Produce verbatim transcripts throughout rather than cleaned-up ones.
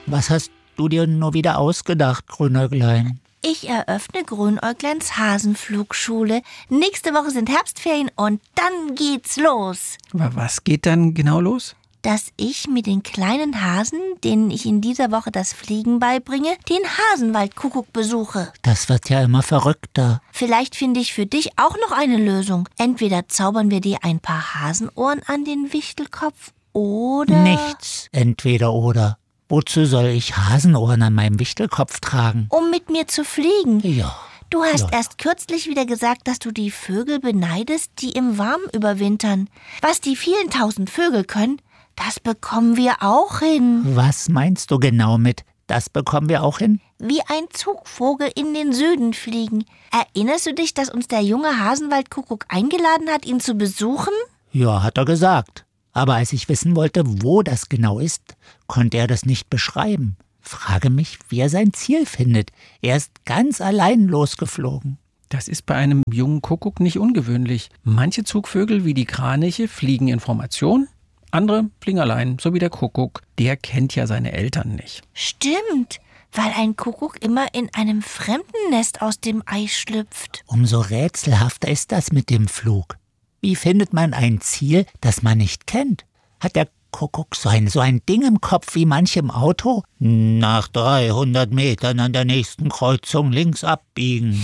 Was hast du dir nur wieder ausgedacht, Grünäuglein? Ich eröffne Grünäugleins Hasenflugschule. Nächste Woche sind Herbstferien und dann geht's los. Aber was geht dann genau los? Dass ich mit den kleinen Hasen, denen ich in dieser Woche das Fliegen beibringe, den Hasenwaldkuckuck besuche. Das wird ja immer verrückter. Vielleicht finde ich für dich auch noch eine Lösung. Entweder zaubern wir dir ein paar Hasenohren an den Wichtelkopf oder... Nichts, entweder oder. Wozu soll ich Hasenohren an meinem Wichtelkopf tragen? Um mit mir zu fliegen. Ja. Du hast ja. erst kürzlich wieder gesagt, dass du die Vögel beneidest, die im Warmen überwintern. Was die vielen tausend Vögel können, das bekommen wir auch hin. Was meinst du genau mit, das bekommen wir auch hin? Wie ein Zugvogel in den Süden fliegen. Erinnerst du dich, dass uns der junge Hasenwaldkuckuck eingeladen hat, ihn zu besuchen? Ja, hat er gesagt. Aber als ich wissen wollte, wo das genau ist, konnte er das nicht beschreiben. Frage mich, wie er sein Ziel findet. Er ist ganz allein losgeflogen. Das ist bei einem jungen Kuckuck nicht ungewöhnlich. Manche Zugvögel, wie die Kraniche, fliegen in Formation. Andere fliegen allein, so wie der Kuckuck. Der kennt ja seine Eltern nicht. Stimmt, weil ein Kuckuck immer in einem fremden Nest aus dem Ei schlüpft. Umso rätselhafter ist das mit dem Flug. Wie findet man ein Ziel, das man nicht kennt? Hat der Kuckuck so ein, so ein Ding im Kopf wie manche im Auto? Nach dreihundert Metern an der nächsten Kreuzung links abbiegen.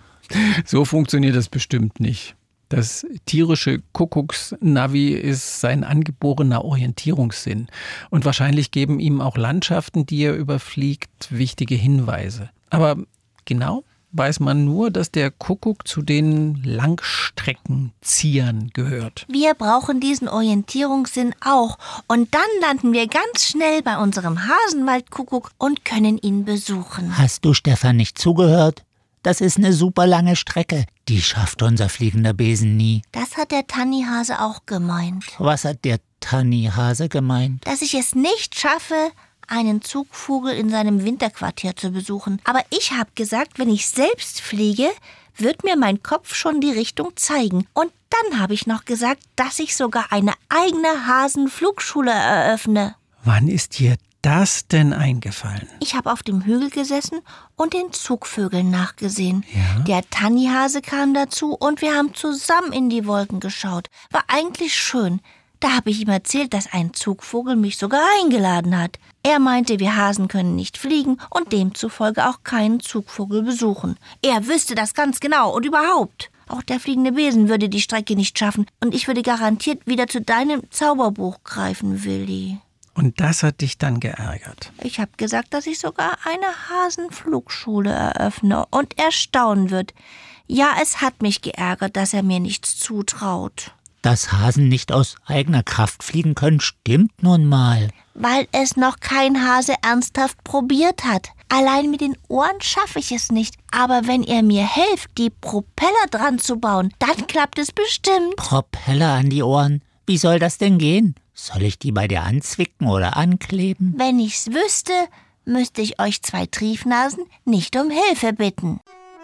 So funktioniert das bestimmt nicht. Das tierische Kuckucksnavi ist sein angeborener Orientierungssinn. Und wahrscheinlich geben ihm auch Landschaften, die er überfliegt, wichtige Hinweise. Aber genau weiß man nur, dass der Kuckuck zu den Langstreckenziehern gehört. Wir brauchen diesen Orientierungssinn auch. Und dann landen wir ganz schnell bei unserem Hasenwaldkuckuck und können ihn besuchen. Hast du Stefan nicht zugehört? Das ist eine super lange Strecke. Die schafft unser fliegender Besen nie. Das hat der Tannihase auch gemeint. Was hat der Tannihase gemeint? Dass ich es nicht schaffe, einen Zugvogel in seinem Winterquartier zu besuchen. Aber ich habe gesagt, wenn ich selbst fliege, wird mir mein Kopf schon die Richtung zeigen. Und dann habe ich noch gesagt, dass ich sogar eine eigene Hasenflugschule eröffne. Wann ist dir das denn eingefallen? Ich habe auf dem Hügel gesessen und den Zugvögeln nachgesehen. Ja? Der Tannihase kam dazu und wir haben zusammen in die Wolken geschaut. War eigentlich schön. Da habe ich ihm erzählt, dass ein Zugvogel mich sogar eingeladen hat. Er meinte, wir Hasen können nicht fliegen und demzufolge auch keinen Zugvogel besuchen. Er wüsste das ganz genau und überhaupt. Auch der fliegende Besen würde die Strecke nicht schaffen und ich würde garantiert wieder zu deinem Zauberbuch greifen, Willi. Und das hat dich dann geärgert? Ich habe gesagt, dass ich sogar eine Hasenflugschule eröffne und er staunen wird. Ja, es hat mich geärgert, dass er mir nichts zutraut. Dass Hasen nicht aus eigener Kraft fliegen können, stimmt nun mal. Weil es noch kein Hase ernsthaft probiert hat. Allein mit den Ohren schaffe ich es nicht. Aber wenn ihr mir helft, die Propeller dran zu bauen, dann klappt es bestimmt. Propeller an die Ohren? Wie soll das denn gehen? Soll ich die bei dir anzwicken oder ankleben? Wenn ich's wüsste, müsste ich euch zwei Triefnasen nicht um Hilfe bitten.